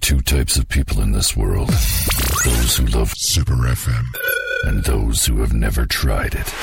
two types of people in this world. Those who love Super FM and those who have never tried it.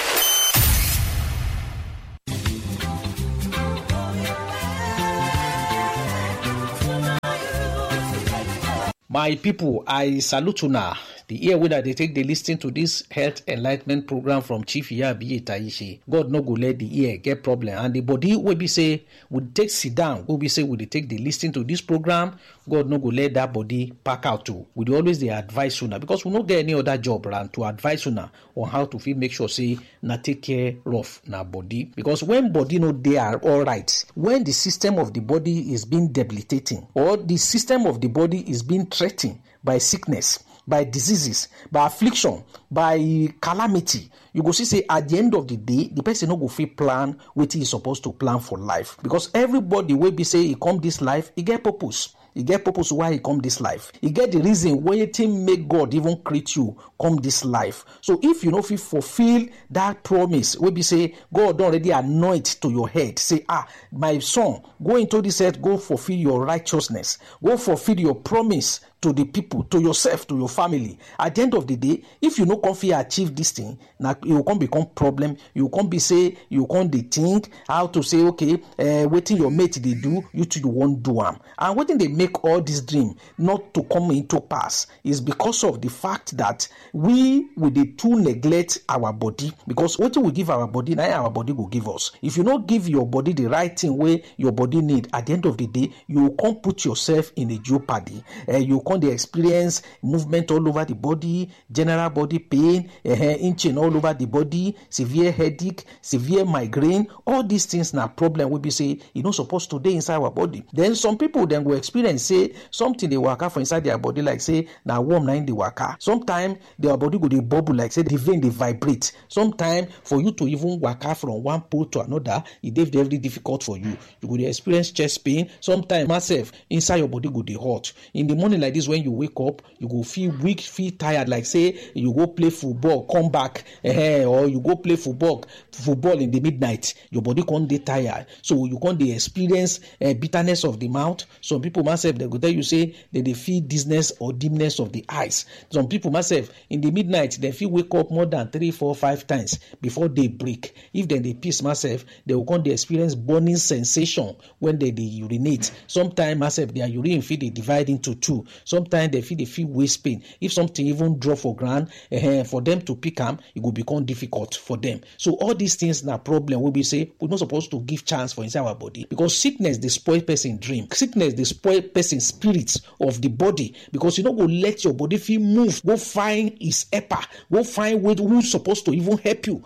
My people, I salute you now. The ear whether they take the listen to this health enlightenment program from Chief Iyabiye Taishi. God no go let the ear get problem. And the body will be say, would take sit down, will be say, would they take the listen to this program, God no go let that body pack out too. We always the advice now because we don't get any other job around to advise now on how to feel, make sure say, na take care of na body. Because when body no they are all right, when the system of the body is being debilitating or the system of the body is being threatened by sickness, by diseases, by affliction, by calamity, you go see say at the end of the day, the person no go fit plan what he is supposed to plan for life. Because everybody will be say he come this life, he get purpose. He get purpose why he come this life. He get the reason why it make God even create you come this life. So if you know if you fulfill that promise, we be say God already anoint to your head. Say, my son, go into this earth, go fulfill your righteousness, go fulfill your promise to the people, to yourself, to your family. At the end of the day, if you no come fit achieve this thing, now you can't become problem. You can't be say you can't think how to say okay, waiting your mate they do, you two won't do them. And waiting they make all this dream not to come into pass is because of the fact that we will the too neglect our body. Because what we give our body, now our body will give us. If you not give your body the right thing where your body need, at the end of the day, you can't put yourself in a jeopardy. You can't experience movement all over the body, general body pain, itching all over the body, severe headache, severe migraine. All these things na problem. We be say you not supposed to be inside our body. Then some people then will experience say something they waka for inside their body like say na warm na in the waka. Sometimes their body go dey bubble like say the vein they vibrate. Sometimes for you to even waka from one pole to another, it is very difficult for you. You go dey experience chest pain. Sometimes myself inside your body go dey hot. In the morning like this, when you wake up, you go feel weak, feel tired, like say you go play football, come back, or you go play football in the midnight, your body can't dey tired, so you can't dey experience bitterness of the mouth. Some people myself they go tell you say they feel dizziness or dimness of the eyes. Some people myself in the midnight they feel wake up more than 3, 4, 5 times before they break. If then they piss myself, they will can't experience burning sensation when they urinate. Sometimes myself their urine feel they divide into two. Sometimes they feel waist pain. If something even drop for ground, for them to pick them, it will become difficult for them. So all these things na problem. We be say we're not supposed to give chance for inside our body because sickness they spoil person dream. Sickness they spoil person spirits of the body because you don't go let your body feel move. Go find his helper. Go find who's supposed to even help you.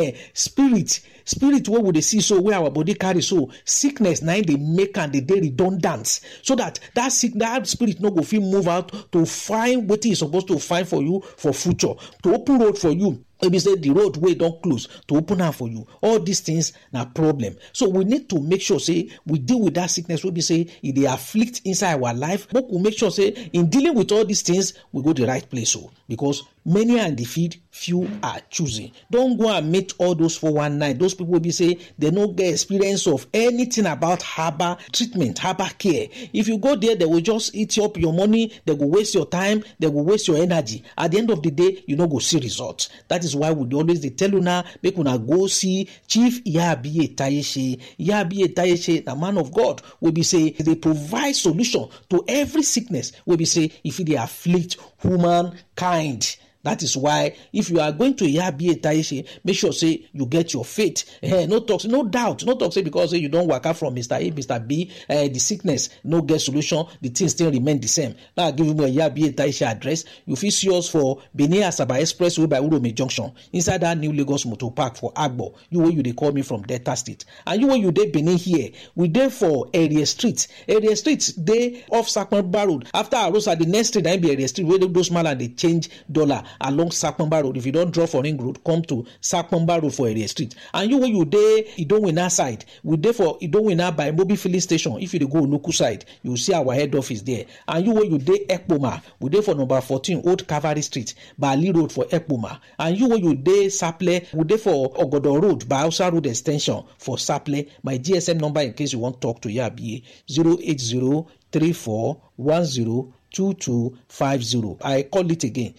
Spirit what would they see so where our body carry so sickness now they make and they redundant so that spirit no go feel move out to find what is supposed to find for you for future, to open road for you. Maybe say the roadway don't close to open up for you. All these things na problem. So we need to make sure say we deal with that sickness. We say if they afflict inside our life, but we make sure say in dealing with all these things we go the right place. So because many are in the field, few are choosing. Don't go and meet all those 419. Those people will be say they don't get experience of anything about herbal treatment, herbal care. If you go there, they will just eat up your money. They will waste your time. They will waste your energy. At the end of the day, you don't go see results. That is why we always they tell you now, make una go see Chief Iyabiye Taishi. Iyabiye Taishi, the man of God, will be say they provide solution to every sickness. Will be say if they afflict humankind. That is why if you are going to Iyabiye Taishi, make sure say you get your faith. No talk, no doubt, no talk say because you don't work out from Mr. A, Mr. B, the sickness no get solution, the things still remain the same. Now I give you a Iyabiye Taishi address. You feel see us for Benin Asaba Expressway by Urome Junction, inside that new Lagos Motor Park for Agbo. You where you they call me from Delta State, and you where you dey Benin here. We dey for Area Street. Area Street dey off Sakpamba Road. After Arosa, the next street be Area Street where those man and they change dollar. Along Sakpamba Road. If you don't draw for Ring Road, come to Sakpamba Road for Area Street. And you when you there, you don't win that side. We there for you don't win that by Mobi Filling Station. If you go local side, you see our head office there. And you when you there Ekpoma, we there for number 14 Old Cavalry Street, Bali Road for Ekpoma. And you when you there Saple, we there for Ogodo Road, by Hausa Road Extension for Saple. My GSM number in case you want to talk to Iyabiye 0803410 2250. I call it again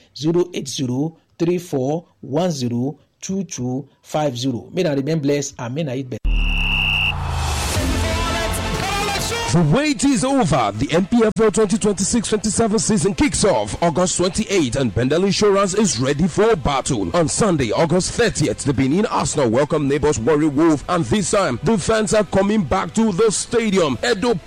08034102250. May I remain blessed and may I eat better. The wait is over. The NPFL 2026-27 season kicks off August 28th and Bendel Insurance is ready for battle. On Sunday, August 30th, the Benin Arsenal welcome neighbors Warri Wolf, and this time the fans are coming back to the stadium. Edo